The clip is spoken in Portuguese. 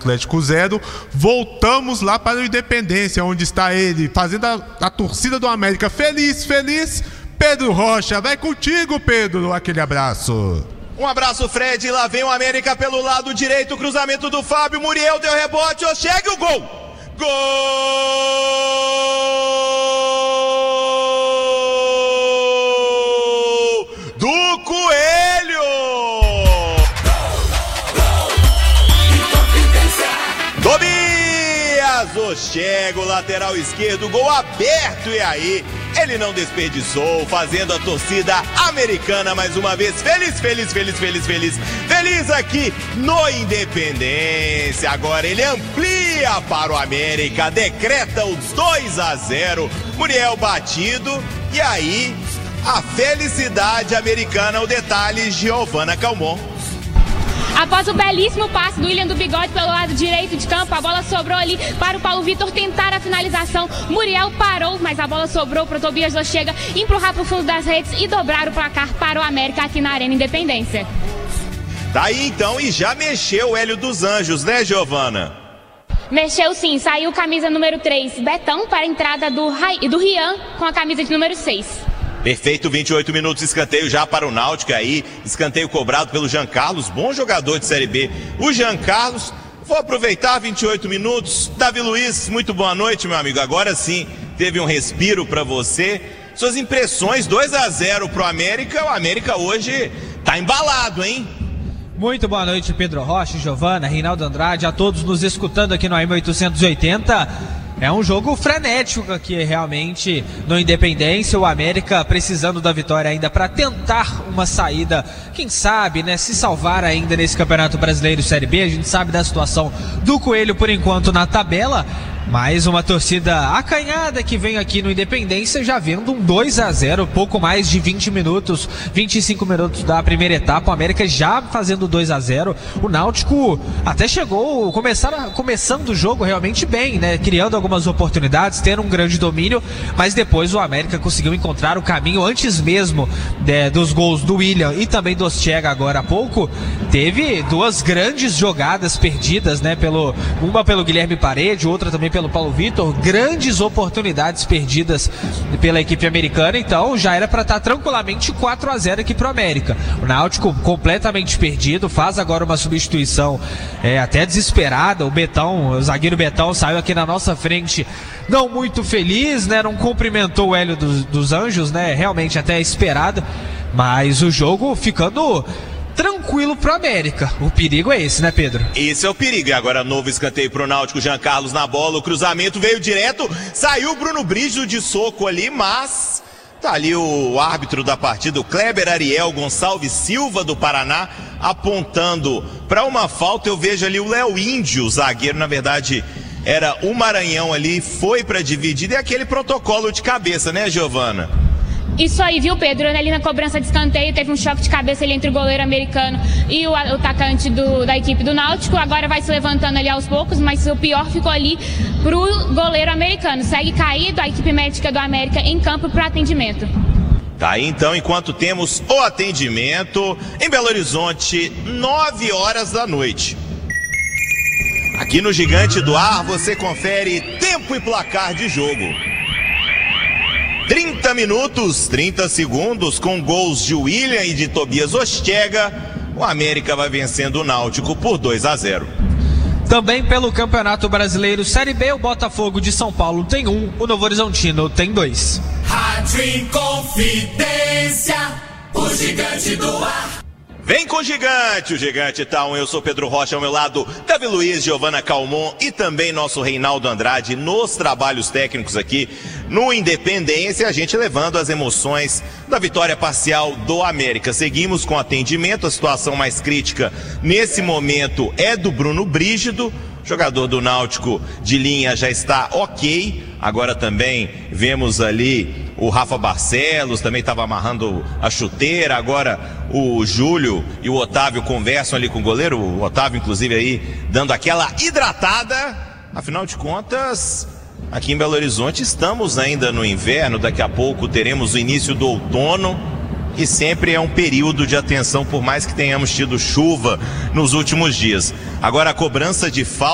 Atlético 0. Voltamos lá para o Independência, onde está ele, fazendo a torcida do América feliz. Pedro Rocha, vai contigo, Pedro, aquele abraço. Um abraço, Fred, lá vem o América pelo lado direito, cruzamento do Fábio, Muriel deu rebote, chega o gol! Gol do Coelho! Tobias, chega o lateral esquerdo, gol aberto, e aí ele não desperdiçou, fazendo a torcida americana mais uma vez feliz aqui no Independência. Agora ele amplia para o América, decreta os 2-0, Muriel batido, e aí a felicidade americana, o detalhe, Giovana Calmon. Após o belíssimo passe do William do Bigode pelo lado direito de campo, a bola sobrou ali para o Paulo Vitor tentar a finalização. Muriel parou, mas a bola sobrou para o Tobias Lochega empurrar para o fundo das redes e dobrar o placar para o América aqui na Arena Independência. Daí então, e já mexeu o Hélio dos Anjos, né, Giovana? Mexeu sim, saiu camisa número 3, Betão, para a entrada do Rian com a camisa de número 6. Perfeito, 28 minutos, escanteio já para o Náutico aí, escanteio cobrado pelo Jean Carlos, bom jogador de Série B. O Jean Carlos, vou aproveitar 28 minutos. Davi Luiz, muito boa noite, meu amigo. Agora sim, teve um respiro para você. Suas impressões, 2-0 pro América. O América hoje tá embalado, hein? Muito boa noite, Pedro Rocha, Giovana, Reinaldo Andrade, a todos nos escutando aqui no AM 880. É um jogo frenético aqui realmente no Independência, o América precisando da vitória ainda para tentar uma saída, quem sabe, né, se salvar ainda nesse Campeonato Brasileiro Série B. A gente sabe da situação do Coelho por enquanto na tabela. Mais uma torcida acanhada que vem aqui no Independência, já vendo um 2-0, pouco mais de 20 minutos, 25 minutos da primeira etapa, o América já fazendo 2-0, o Náutico até chegou, começando o jogo realmente bem, né, criando algumas oportunidades, tendo um grande domínio, mas depois o América conseguiu encontrar o caminho antes mesmo dos gols do William e também do Lochega agora há pouco. Teve duas grandes jogadas perdidas, né, uma pelo Guilherme Parede, outra também pelo Paulo Vitor, grandes oportunidades perdidas pela equipe americana, então já era para estar tranquilamente 4-0 aqui pro América. O Náutico completamente perdido, faz agora uma substituição até desesperada. O zagueiro Betão saiu aqui na nossa frente não muito feliz, né, não cumprimentou o Hélio dos Anjos, né, realmente até esperado, mas o jogo ficando tranquilo pro América. O perigo é esse, né, Pedro? Esse é o perigo. E agora novo escanteio pro Náutico, Jean Carlos na bola, o cruzamento veio direto, saiu o Bruno Brígido de soco ali, mas tá ali o árbitro da partida, o Kleber Ariel Gonçalves Silva do Paraná, apontando para uma falta. Eu vejo ali o Léo Índio, o zagueiro, na verdade era o Maranhão ali, foi para dividir, e aquele protocolo de cabeça, né, Giovana? Isso aí, viu, Pedro? Ali na cobrança de escanteio teve um choque de cabeça ali entre o goleiro americano e o atacante da equipe do Náutico. Agora vai se levantando ali aos poucos, mas o pior ficou ali pro goleiro americano. Segue caído, a equipe médica do América em campo pro atendimento. Tá aí então, enquanto temos o atendimento em Belo Horizonte, 9 horas da noite. Aqui no Gigante do Ar você confere tempo e placar de jogo. 30 minutos, 30 segundos, com gols de William e de Tobias Lochega, o América vai vencendo o Náutico por 2-0. Também pelo Campeonato Brasileiro Série B, o Botafogo de São Paulo tem 1, o Novo Horizontino tem 2. Rádio Inconfidência, o Gigante do Ar. Vem com o Gigante, o Gigante tá um. Eu sou Pedro Rocha, ao meu lado Davi Luiz, Giovana Calmon e também nosso Reinaldo Andrade nos trabalhos técnicos aqui no Independência, a gente levando as emoções da vitória parcial do América. Seguimos com atendimento, a situação mais crítica nesse momento é do Bruno Brígido, jogador do Náutico de linha já está ok. Agora também vemos ali o Rafa Barcelos, também estava amarrando a chuteira. Agora o Júlio e o Otávio conversam ali com o goleiro. O Otávio, inclusive, aí dando aquela hidratada. Afinal de contas, aqui em Belo Horizonte estamos ainda no inverno. Daqui a pouco teremos o início do outono. E sempre é um período de atenção, por mais que tenhamos tido chuva nos últimos dias. Agora a cobrança de falta